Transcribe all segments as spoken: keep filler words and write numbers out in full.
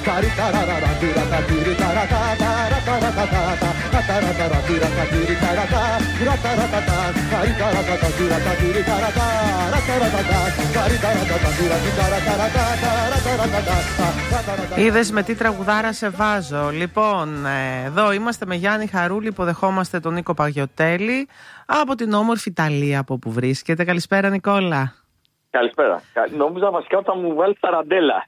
Είδες με τι τραγουδάρα σε βάζω. Λοιπόν, εδώ είμαστε με Γιάννη Χαρούλη, υποδεχόμαστε τον Νίκο Παγιωτέλη από την όμορφη Ιταλία από όπου βρίσκεται. Καλησπέρα Νικόλα. Καλησπέρα. Νόμιζα βασικά ότι θα μου βάλει ταραντέλα.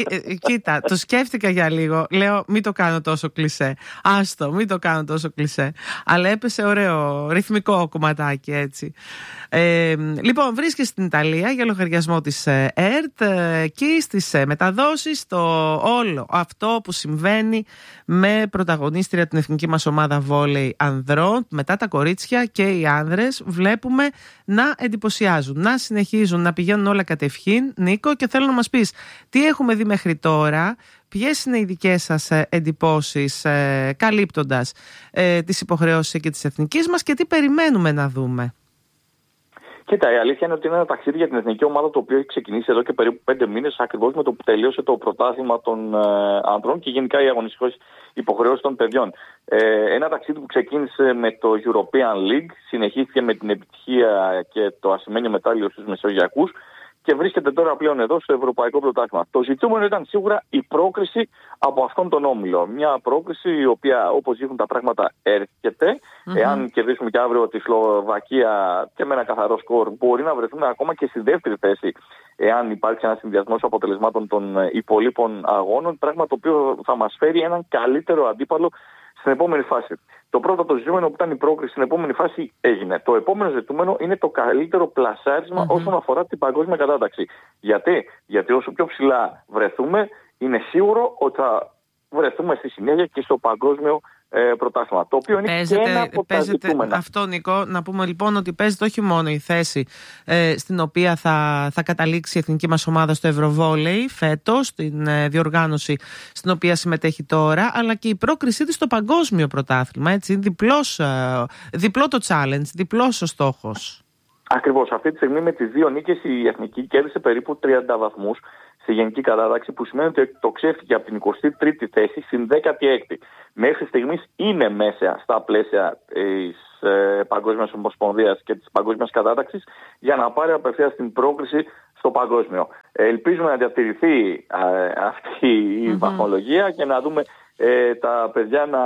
Κοίτα, το σκέφτηκα για λίγο. Λέω μην το κάνω τόσο κλισέ. Άστο, μην το κάνω τόσο κλισέ. Αλλά έπεσε ωραίο ρυθμικό κομματάκι έτσι. Ε, λοιπόν, βρίσκεσαι στην Ιταλία για λογαριασμό της ΕΡΤ και στις μεταδόσεις το όλο αυτό που συμβαίνει με πρωταγωνίστρια την εθνική μας ομάδα βόλεϊ ανδρών. Μετά τα κορίτσια και οι άνδρες βλέπουμε να εντυπωσιάζουν, να συνεχίζουν να πηγαίνουν όλα κατευχήν. Νίκο, και θέλω να μας πεις τι έχουμε δει μέχρι τώρα, ποιες είναι οι δικές σας εντυπώσεις ε, καλύπτοντας ε, τις υποχρεώσεις και της εθνικής μας και τι περιμένουμε να δούμε. Κοίτα, η αλήθεια είναι ότι είναι ένα ταξίδι για την εθνική ομάδα το οποίο έχει ξεκινήσει εδώ και περίπου πέντε μήνες, ακριβώς με το που τελείωσε το πρωτάθλημα των ε, ανδρών και γενικά οι αγωνιστικές υποχρεώσεις των παιδιών. Ε, ένα ταξίδι που ξεκίνησε με το European League, συνεχίστηκε με την επιτυχία και το ασημένιο μετάλλιο στους Μεσογειακούς και βρίσκεται τώρα πλέον εδώ στο Ευρωπαϊκό Πρωτάθλημα. Το ζητούμενο ήταν σίγουρα η πρόκριση από αυτόν τον όμιλο. Μια πρόκριση η οποία, όπως δείχνουν τα πράγματα, έρχεται. Mm-hmm. Εάν κερδίσουμε και αύριο τη Σλοβακία και με ένα καθαρό σκορ, μπορεί να βρεθούμε ακόμα και στη δεύτερη θέση, εάν υπάρξει ένα συνδυασμός αποτελεσμάτων των υπολείπων αγώνων. Πράγμα το οποίο θα μας φέρει έναν καλύτερο αντίπαλο στην επόμενη φάση. Το πρώτο το ζητούμενο που ήταν η πρόκριση στην επόμενη φάση έγινε. Το επόμενο ζητούμενο είναι το καλύτερο πλασάρισμα mm-hmm. όσον αφορά την παγκόσμια κατάταξη. Γιατί? Γιατί όσο πιο ψηλά βρεθούμε, είναι σίγουρο ότι θα βρεθούμε στη συνέχεια και στο παγκόσμιο ε, πρωτάθλημα. Το οποίο είναι παίζεται, και ένα από τα ζητούμενα. Αυτό, Νικό, να πούμε λοιπόν ότι παίζεται όχι μόνο η θέση ε, στην οποία θα, θα καταλήξει η εθνική μας ομάδα στο Ευρωβόλεϊ φέτος, στην ε, διοργάνωση στην οποία συμμετέχει τώρα, αλλά και η πρόκρισή της στο παγκόσμιο πρωτάθλημα. Έτσι, διπλός, ε, διπλό το challenge, διπλός ο στόχος. Ακριβώς. Αυτή τη στιγμή με τις δύο νίκες η εθνική κέρδισε περίπου τριάντα βαθμούς στη γενική κατάταξη, που σημαίνει ότι εκτοξεύτηκε από την εικοστή τρίτη θέση στην δέκατη έκτη. Μέχρι στιγμής είναι μέσα στα πλαίσια της ε, Παγκόσμιας Ομοσπονδίας και της Παγκόσμιας Κατάταξης για να πάρει απευθείας την πρόκριση στο παγκόσμιο. Ε, ελπίζουμε να διατηρηθεί ε, αυτή η mm-hmm. βαθμολογία και να δούμε ε, τα παιδιά να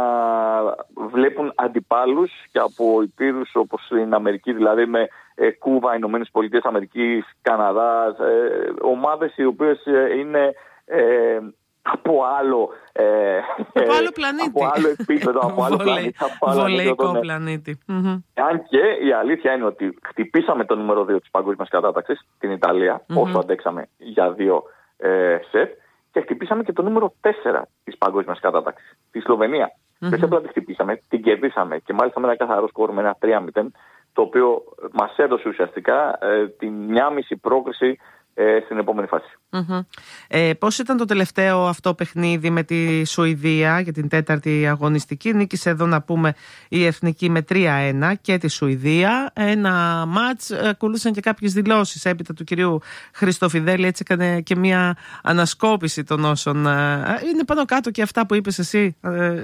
βλέπουν αντιπάλους και από υπήρους όπως στην Αμερική, δηλαδή με ε, Κούβα, Ηνωμένες Πολιτείες Αμερικής, Καναδάς, ε, ομάδες οι οποίες ε, είναι ε, από άλλο, ε, από άλλο πλανήτη, από άλλο επίπεδο, από άλλο πλανήτη, από άλλο βολεϊκό πλανήτη. Αν και η αλήθεια είναι ότι χτυπήσαμε το νούμερο δύο της παγκόσμιας κατάταξης, την Ιταλία, mm-hmm. όσο αντέξαμε για δύο ε, σετ, και χτυπήσαμε και το νούμερο τέσσερα της παγκόσμιας κατάταξης, τη Σλοβενία. Mm-hmm. Και απλά τη χτυπήσαμε, την κερδίσαμε και μάλιστα με ένα καθαρό σκορ με ένα τρία μηδέν, το οποίο μας έδωσε ουσιαστικά ε, την μια μισή πρόκριση ε, στην επόμενη φάση. Mm-hmm. Ε, πώς ήταν το τελευταίο αυτό παιχνίδι με τη Σουηδία για την τέταρτη αγωνιστική? Νίκησε εδώ να πούμε η εθνική με τρία ένα και τη Σουηδία. Ένα μάτς, ακολούθησαν και κάποιες δηλώσεις έπειτα του κυρίου Χριστοφιδέλη, έτσι έκανε και μια ανασκόπηση των όσων είναι πάνω κάτω και αυτά που είπες εσύ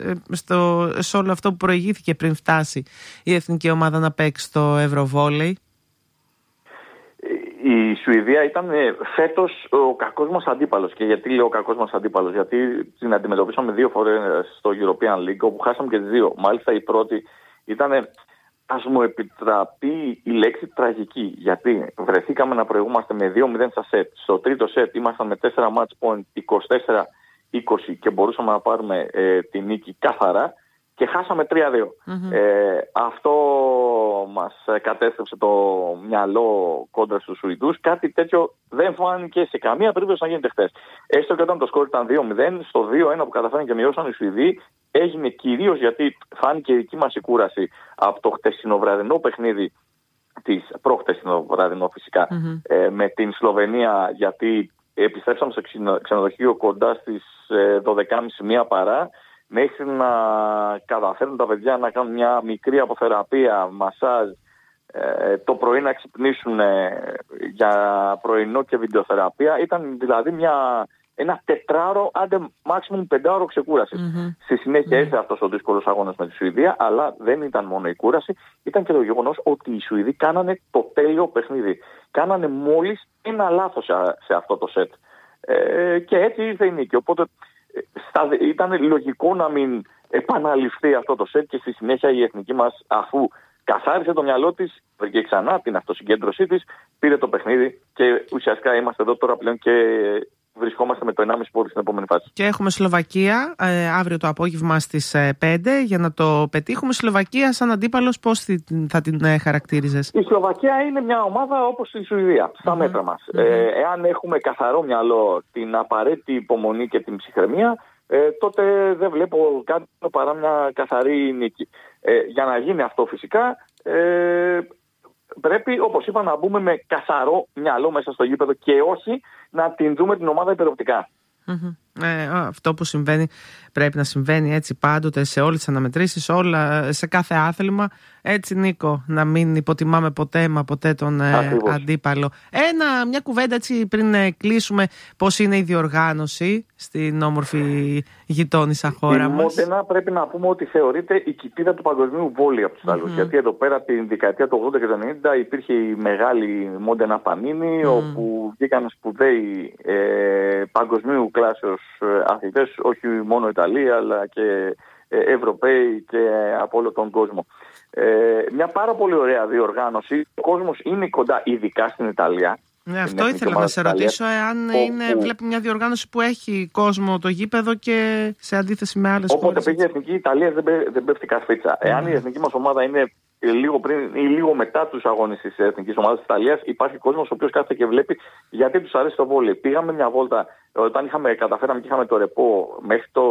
στο, σε όλο αυτό που προηγήθηκε πριν φτάσει η εθνική ομάδα να παίξει στο Ευρωβόλεϊ. Η Σουηδία ήταν φέτος ο κακός μας αντίπαλος. Και γιατί λέω ο κακός μας αντίπαλος? Γιατί την αντιμετωπίσαμε δύο φορές στο European League, όπου χάσαμε και τις δύο. Μάλιστα η πρώτη ήταν, ας μου επιτραπεί η λέξη, τραγική. Γιατί βρεθήκαμε να προηγούμαστε με δύο μηδέν στα σετ. Στο τρίτο σετ ήμασταν με τέσσερα match point, είκοσι τέσσερα είκοσι και μπορούσαμε να πάρουμε ε, τη νίκη καθαρά. Και χάσαμε τρία δύο. Mm-hmm. Ε, αυτό μας κατέστρεψε το μυαλό κόντρα στους Σουηδούς. Κάτι τέτοιο δεν φάνηκε σε καμία περίπτωση να γίνεται χθες. Έστω και όταν το σκορ ήταν δύο μηδέν, στο δύο ένα που καταφέραν και μειώσαν οι Σουηδοί, έγινε κυρίως γιατί φάνηκε η δική μας η κούραση από το χτεσινοβραδινό παιχνίδι, της προχτεσινοβραδινό φυσικά, mm-hmm. ε, με την Σλοβενία, γιατί επιστρέψαμε στο ξενοδοχείο κοντά στις ε, δώδεκα και μισή μία παρά, μέχρι να καταφέρουν τα παιδιά να κάνουν μια μικρή αποθεραπεία, μασάζ, ε, το πρωί να ξυπνήσουν ε, για πρωινό και βιντεοθεραπεία. Ήταν δηλαδή μια ένα τετράωρο, άντε maximum πεντάωρο ξεκούρασης. Mm-hmm. Στη συνέχεια mm-hmm. ήρθε αυτός ο δύσκολος αγώνας με τη Σουηδία, αλλά δεν ήταν μόνο η κούραση, ήταν και το γεγονός ότι οι Σουηδοί κάνανε το τέλειο παιχνίδι. Κάνανε μόλις ένα λάθος σε, σε αυτό το σετ. Ε, και έτσι ήρθε η νίκη. Οπότε στα, ήταν λογικό να μην επαναληφθεί αυτό το σετ και στη συνέχεια η εθνική μας, αφού καθάρισε το μυαλό της, βρήκε ξανά την αυτοσυγκέντρωσή της, πήρε το παιχνίδι και ουσιαστικά είμαστε εδώ τώρα πλέον και βρισκόμαστε με το ενάμιση πόδι στην επόμενη φάση. Και έχουμε Σλοβακία ε, αύριο το απόγευμα στις ε, πέντε για να το πετύχουμε. Σλοβακία σαν αντίπαλος πώς θα την ε, χαρακτήριζες? Η Σλοβακία είναι μια ομάδα όπως η Σουηδία, στα mm-hmm. μέτρα μας. Mm-hmm. Ε, εάν έχουμε καθαρό μυαλό, την απαραίτητη υπομονή και την ψυχραιμία, ε, τότε δεν βλέπω κάτι παρά μια καθαρή νίκη. Ε, για να γίνει αυτό φυσικά ε, πρέπει, όπως είπα, να μπούμε με καθαρό μυαλό μέσα στο γήπεδο και όχι να την δούμε την ομάδα υπεροπτικά. Mm-hmm. Ε, αυτό που συμβαίνει πρέπει να συμβαίνει έτσι πάντοτε σε όλες τις αναμετρήσεις, όλα, σε κάθε άθλημα. Έτσι, Νίκο, να μην υποτιμάμε ποτέ μα ποτέ τον ε, αντίπαλο. Ένα, μια κουβέντα έτσι πριν ε, κλείσουμε, πώς είναι η διοργάνωση στην όμορφη γειτόνισσα χώρα η μας? Η Μόντενα πρέπει να πούμε ότι θεωρείται η κοιτίδα του παγκοσμίου βόλεϊ από τους mm-hmm. άλλους. Γιατί εδώ πέρα την δεκαετία του ογδόντα και του ενενήντα υπήρχε η μεγάλη Μόντενα Πανίνη, mm. όπου βγήκαν σπουδαίοι ε, παγκοσμίου κλάσεως αθλητές, όχι μόνο Ιταλία αλλά και Ευρωπαίοι και από όλο τον κόσμο. Ε, μια πάρα πολύ ωραία διοργάνωση. Ο κόσμος είναι κοντά, ειδικά στην Ιταλία. Ναι, αυτό ήθελα να σε ρωτήσω, εάν είναι, βλέπει μια διοργάνωση που έχει κόσμο το γήπεδο και σε αντίθεση με άλλες χώρες. Όποτε πήγε η Εθνική Ιταλία δεν, δεν πέφτει καρφίτσα. Mm. Εάν η εθνική μας ομάδα είναι λίγο πριν ή λίγο μετά τους αγώνες της εθνικής ομάδας της Ιταλίας, υπάρχει κόσμος ο οποίος κάθεται και βλέπει γιατί τους αρέσει το βόλεϊ. Πήγαμε μια βόλτα όταν είχαμε, καταφέραμε και είχαμε το ρεπό μέχρι το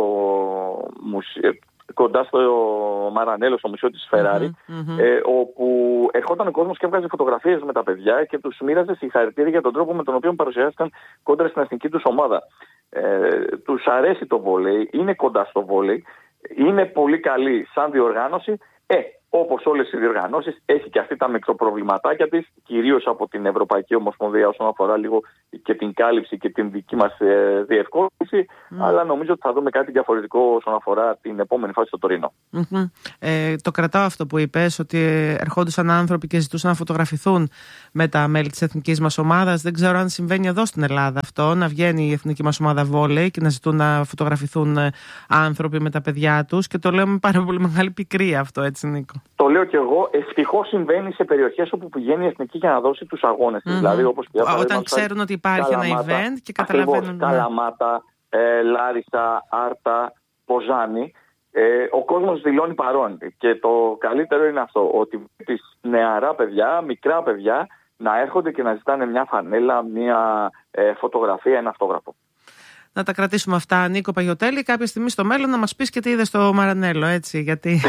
μουσείο, κοντά στο Μαρανέλο, στο μουσείο της Φεράρι, mm-hmm. ε, όπου ερχόταν ο κόσμος και έβγαζε φωτογραφίες με τα παιδιά και τους μοίραζε συγχαρητήρια για τον τρόπο με τον οποίο παρουσιάστηκαν κόντρα στην εθνική τους ομάδα. Ε, τους αρέσει το βόλεϊ, είναι κοντά στο βόλεϊ, είναι πολύ καλή σαν διοργάνωση. Ε, όπως όλες οι διοργανώσεις, έχει και αυτή τα μικροπροβληματάκια της, κυρίως από την Ευρωπαϊκή Ομοσπονδία όσον αφορά λίγο και την κάλυψη και την δική μας ε, διευκόλυνση, mm. αλλά νομίζω ότι θα δούμε κάτι διαφορετικό όσον αφορά την επόμενη φάση στο Τωρίνο. Mm-hmm. Ε, το κρατάω αυτό που είπες, ότι ερχόντουσαν άνθρωποι και ζητούσαν να φωτογραφηθούν με τα μέλη της εθνικής μας ομάδας. Δεν ξέρω αν συμβαίνει εδώ στην Ελλάδα αυτό, να βγαίνει η εθνική μας ομάδα βόλεϊ και να ζητούν να φωτογραφηθούν άνθρωποι με τα παιδιά τους, και το λέω με πάρα πολύ μεγάλη πικρία αυτό, έτσι, Νίκο? Το λέω και εγώ. Ευτυχώς συμβαίνει σε περιοχές όπου πηγαίνει η εθνική για να δώσει τους αγώνες της. Mm-hmm. Δηλαδή, όπως όταν ξέρουν ότι υπάρχει Καλαμάτα, ένα event και καταλαβαίνουν. Ακριβώς, Καλαμάτα, ε, Λάρισα, Άρτα, Ποζάνη. Ε, ο κόσμος δηλώνει παρόν. Και το καλύτερο είναι αυτό, ότι τις νεαρά παιδιά, μικρά παιδιά, να έρχονται και να ζητάνε μια φανέλα, μια ε, φωτογραφία, ένα αυτόγραφο. Να τα κρατήσουμε αυτά, Νίκο Παγιωτέλη, κάποια στιγμή στο μέλλον να μας πεις και τι είδες στο Μαρανέλο, έτσι, γιατί...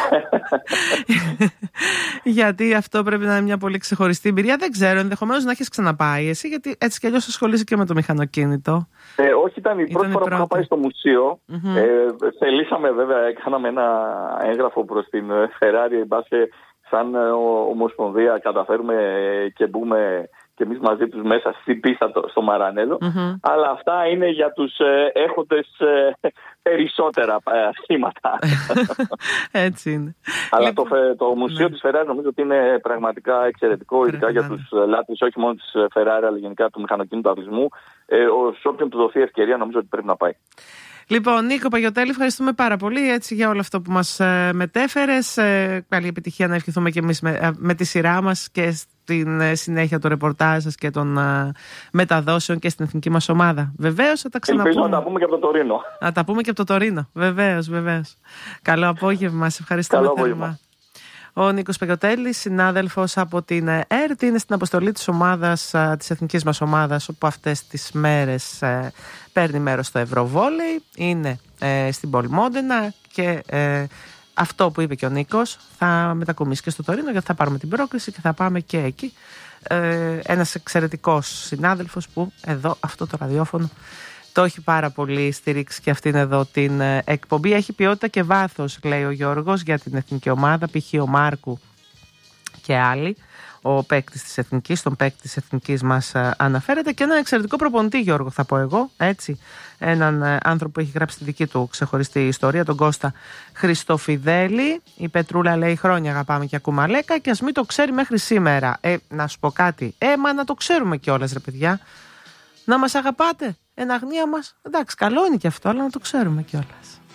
γιατί αυτό πρέπει να είναι μια πολύ ξεχωριστή εμπειρία. Δεν ξέρω, ενδεχομένως να έχεις ξαναπάει εσύ, γιατί έτσι κι αλλιώς ασχολείσαι και με το μηχανοκίνητο. Ε, όχι, ήταν η ήταν πρώτη φορά πρώτη. που είχα πάει στο μουσείο. Mm-hmm. Ε, θελήσαμε βέβαια, κάναμε ένα έγγραφο προς την Ferrari, μπάσκετ, σαν ομοσπονδία καταφέρουμε και μπούμε και εμείς μαζί τους μέσα στην πίστα στο Μαρανέλο. Mm-hmm. Αλλά αυτά είναι για τους ε, έχοντες ε, περισσότερα σχήματα. Έτσι είναι. Αλλά λοιπόν, το, το μουσείο ναι. της Ferrari νομίζω ότι είναι πραγματικά εξαιρετικό, ειδικά για τους λάτρεις όχι μόνο της Ferrari αλλά γενικά του μηχανοκίνητου αθλητισμού. Ε, σε όποιον του δοθεί ευκαιρία νομίζω ότι πρέπει να πάει. Λοιπόν, Νίκο Παγιωτέλη, ευχαριστούμε πάρα πολύ έτσι, για όλο αυτό που μας ε, μετέφερες. Ε, καλή επιτυχία να ευχηθούμε και εμείς με, με τη σειρά μας και στην ε, συνέχεια των ρεπορτάζ σας και των ε, μεταδόσεων και στην εθνική μας ομάδα. Βεβαίως θα τα ξαναπούμε. Ελπίζω να τα πούμε και από το Τωρίνο. Να τα πούμε και από το Τωρίνο. Βεβαίως, βεβαίως. Καλό απόγευμα. Σε ευχαριστούμε Καλό θερμά. Απόγευμα. Ο Νίκος Παγιωτέλης, συνάδελφος από την ΕΡΤ, είναι στην αποστολή της ομάδας, της εθνικής μας ομάδας, όπου αυτές τις μέρες ε, παίρνει μέρος στο Ευρωβόλεϊ. Είναι ε, στην πόλη Μόντενα και ε, αυτό που είπε και ο Νίκος θα μετακομίσει και στο Τωρίνο, γιατί θα πάρουμε την πρόκριση και θα πάμε και εκεί. Ε, ένας εξαιρετικός συνάδελφος που εδώ αυτό το ραδιόφωνο το έχει πάρα πολύ στηρίξει και αυτήν εδώ την εκπομπή. Έχει ποιότητα και βάθος, λέει ο Γιώργος, για την εθνική ομάδα, π.χ. ο Μάρκου και άλλοι. ο παίκτης της Εθνικής, τον παίκτη της Εθνικής μας αναφέρεται, και έναν εξαιρετικό προπονητή, Γιώργο, θα πω εγώ, έτσι, έναν άνθρωπο που έχει γράψει τη δική του ξεχωριστή ιστορία, τον Κώστα Χριστοφιδέλη. Η Πετρούλα λέει: χρόνια αγαπάμε και ακούμε Αλέκα, και ας μην το ξέρει μέχρι σήμερα. Ε, να σου πω κάτι, ε, μα να το ξέρουμε κιόλας, ρε παιδιά. Να μας αγαπάτε εν αγνία μας, εντάξει, καλό είναι και αυτό, αλλά να το ξέρουμε κιόλας.